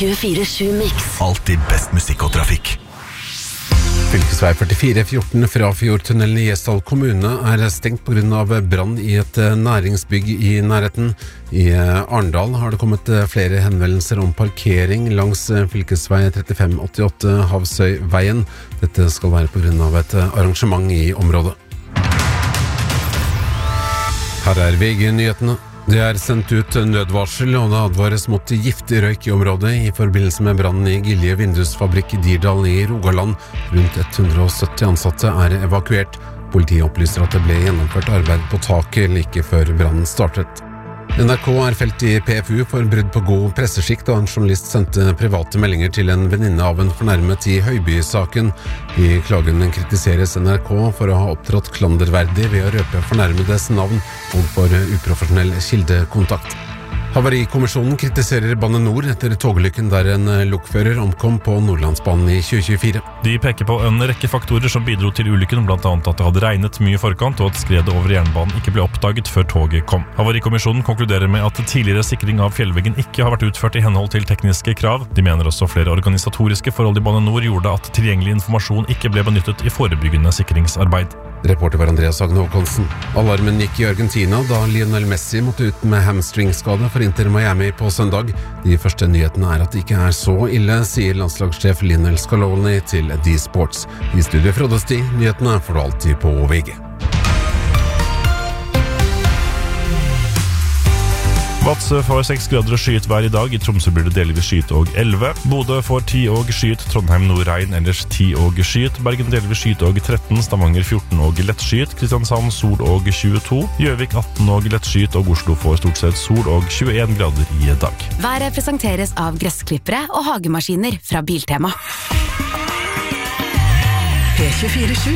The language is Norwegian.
24/7 Mix. Alltid best musikk og trafikk. Fylkesvei 4414 fra Fjordtunnelen i Gjesdal kommune stengt på grunn av brann i et næringsbygg i nærheten. I Arendal har det kommet flere henvendelser om parkering langs fylkesvei 3588 Havsøyveien. Dette skal være på grunn av et arrangement i området. Her VG-nyhetene. Det sendt ut nødvarsel, og det advares mot giftig røyk i området i forbindelse med brannen i Gilje Vindusfabrikk i Dirdal i Rogaland. Rundt 170 ansatte evakuert. Politiet opplyser at det ble gjennomført arbeid på taket like før brannen startet. NRK felt i PFU for brudd på god presseskikk da en journalist sendte private meldinger til en venninne av en fornærmet i Høyby-saken. I klagen kritiseres NRK for å ha opptrådt klanderverdig ved å røpe fornærmedes navn og for uprofesjonell kildekontakt. Havarikommisjonen kritiserer Bane NOR etter togulykken der en lokfører omkom på Nordlandsbanen i 2024. De peker på en rekke faktorer som bidro til ulykken, blant annet at det hadde regnet mye i forkant og at skredet over jernbanen ikke ble oppdaget før toget kom. Havarikommisjonen konkluderer med at tidligere sikring av fjellveggen ikke har vært utført i henhold til tekniske krav. De mener også flere organisatoriske forhold i Bane NOR gjorde at tilgjengelig informasjon ikke ble benyttet i forebyggende sikringsarbeid. Reporter var Andreas Agne Håkonsen. Alarmen gikk i Argentina da Lionel Messi måtte ut med hamstringskade for Inter Miami på søndag. De første nyhetene at det ikke så ille, sier landslagssjef Lionel Scaloni til D-Sports. I studio Frode Sti, nyhetene får du alltid på VG. Vadsø får 6 grader og skyet vær i dag. I Tromsø blir det delvis skyet og 11. Bodø får 10 og skyet. Trondheim nordregn, ellers 10 og skyet. Bergen delvis skyet og 13. Stavanger 14 og lett skyet. Kristiansand sol og 22. Gjøvik 18 og lett skyet. Og Oslo får stort sett sol og 21 grader i dag. Været presenteres av gressklippere og hagemaskiner fra Biltema. P24/7